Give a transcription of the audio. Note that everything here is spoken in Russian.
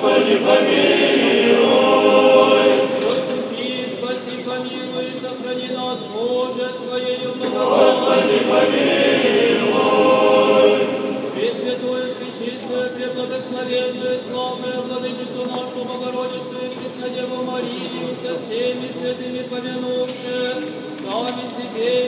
Господи, помилуй. Заступи, спаси, помилуй, сохрани нас, Боже, Твоею Господи, помилуй. Пресвятую, пречистую, преблагословенную, славную Владычицу нашу Богородицу и Преснодеву Марию со всеми святыми помянувши, сами себе